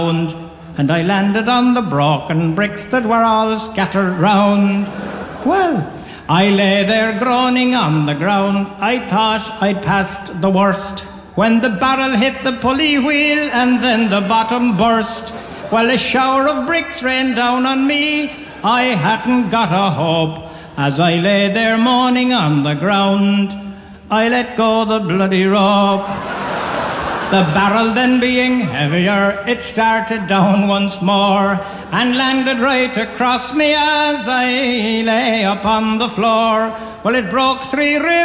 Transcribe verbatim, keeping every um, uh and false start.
and I landed on the broken bricks that were all scattered round. Well, I lay there groaning on the ground. I thought I'd passed the worst, when the barrel hit the pulley wheel and then the bottom burst. Well, a shower of bricks rained down on me. I hadn't got a hope. As I lay there moaning on the ground, I let go the bloody rope. The barrel then being heavier, it started down once more and landed right across me as I lay upon the floor. Well, it broke three ribs.